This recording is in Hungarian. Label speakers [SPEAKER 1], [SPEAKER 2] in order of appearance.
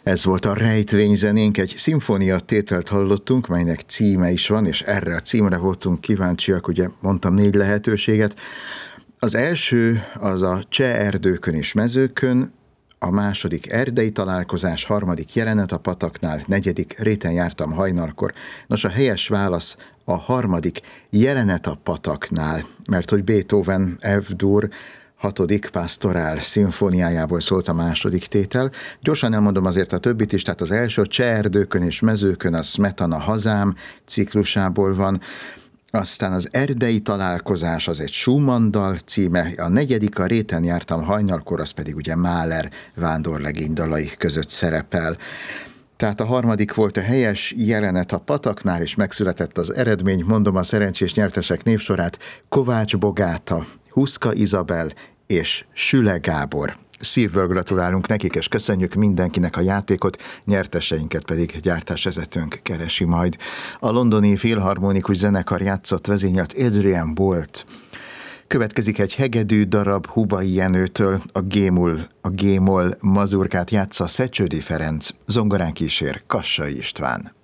[SPEAKER 1] Ez volt a rejtvényzenénk, egy szimfóniatételt hallottunk, melynek címe is van, és erre a címre voltunk kíváncsiak, ugye mondtam 4 lehetőséget. Az első az a Cseh erdőkön és mezőkön, a második erdei találkozás, harmadik jelenet a pataknál, negyedik réten jártam hajnalkor. Nos, a helyes válasz a harmadik jelenet a pataknál, mert hogy Beethoven F-dur 6. pastorál szimfóniájából szólt a második tétel. Gyorsan elmondom azért a többit is, tehát az első Cseh erdőkön és mezőkön a Smetana hazám ciklusából van, aztán az erdei találkozás az egy Schumann dal címe, a negyedik a réten jártam hajnalkor, az pedig ugye Mahler vándorlegény dalai között szerepel. Tehát a harmadik volt a helyes jelenet a pataknál, és megszületett az eredmény, mondom a szerencsés nyertesek névsorát: Kovács Bogáta, Huszka Izabel és Süle Gábor. Szívből gratulálunk nekik, és köszönjük mindenkinek a játékot, nyerteseinket pedig gyártásvezetőnk keresi majd. A londoni filharmonikus zenekar játszott, vezényelt Adrian Bolt. Következik egy hegedű darab Hubai Jenőtől, a G-moll mazurkát játsza Szecsődi Ferenc, zongorán kísér Kassai István.